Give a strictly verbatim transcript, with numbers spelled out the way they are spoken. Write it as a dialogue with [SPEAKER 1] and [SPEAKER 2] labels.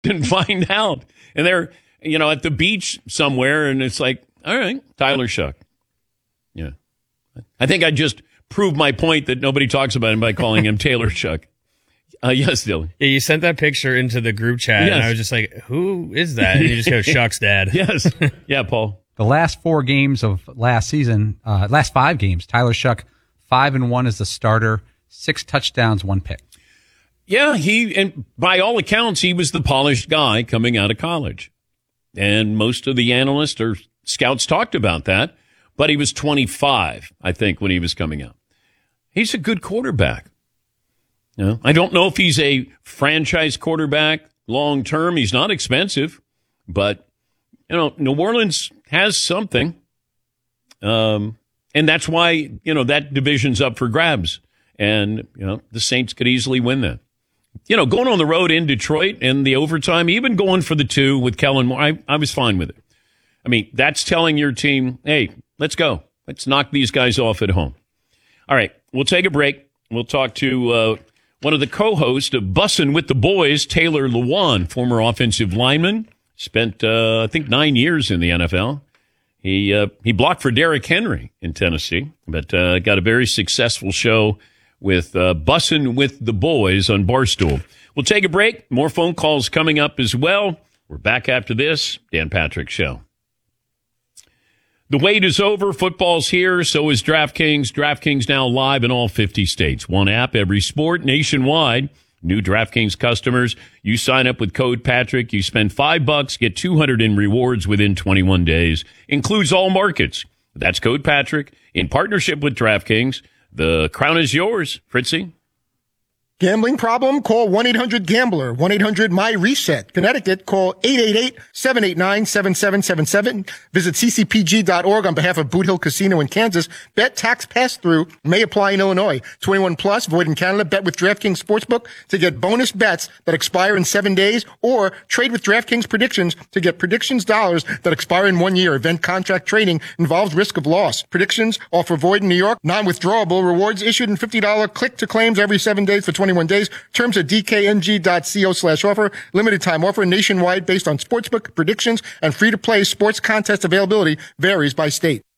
[SPEAKER 1] and find out. And they're, you know, at the beach somewhere, and it's like, all right, Tyler Shough. Yeah. I think I just proved my point that nobody talks about him by calling him Taylor Shough. Uh, yes, Dylan.
[SPEAKER 2] Yeah, you sent that picture into the group chat, yes. And I was just like, who is that? And you just go, Shuck's dad.
[SPEAKER 1] Yes. Yeah, Paul.
[SPEAKER 3] The last four games of last season, uh, last five games, Tyler Shough, five and one as the starter, six touchdowns, one pick.
[SPEAKER 1] Yeah, he, and by all accounts, he was the polished guy coming out of college. And most of the analysts or scouts talked about that, but he was twenty-five, I think, when he was coming out. He's a good quarterback. You know, I don't know if he's a franchise quarterback long term. He's not expensive, but, you know, New Orleans has something. Um, and that's why, you know, that division's up for grabs. And, you know, the Saints could easily win that. You know, going on the road in Detroit and the overtime, even going for the two with Kellen Moore, I, I was fine with it. I mean, that's telling your team, hey, let's go. Let's knock these guys off at home. All right, we'll take a break. We'll talk to uh, one of the co-hosts of Bussin' with the Boys, Taylor Lewan, former offensive lineman, spent, uh, I think, nine years in the N F L. He uh, he blocked for Derrick Henry in Tennessee, but uh, got a very successful show with uh, Bussin' with the Boys on Barstool. We'll take a break. More phone calls coming up as well. We're back after this. Dan Patrick Show. The wait is over. Football's here. So is DraftKings. DraftKings now live in all fifty states. One app, every sport, nationwide. New DraftKings customers, you sign up with code Patrick. You spend five bucks, get two hundred in rewards within twenty-one days. Includes all markets. That's code Patrick in partnership with DraftKings. The crown is yours, Fritzy.
[SPEAKER 4] Gambling problem? Call one eight hundred gambler, one eight hundred my reset. Connecticut, call eight eight eight, seven eight nine, seven seven seven seven. Visit c c p g dot org on behalf of Boot Hill Casino in Kansas. Bet tax pass-through may apply in Illinois. twenty-one plus, void in Canada. Bet with DraftKings Sportsbook to get bonus bets that expire in seven days, or trade with DraftKings Predictions to get predictions dollars that expire in one year. Event contract trading involves risk of loss. Predictions offer void in New York. Non-withdrawable. Rewards issued in fifty dollars click to claims every seven days for twenty-one days. Terms at d k n g dot co slash offer. Limited time offer nationwide based on sportsbook predictions, and free to play sports contest availability varies by state.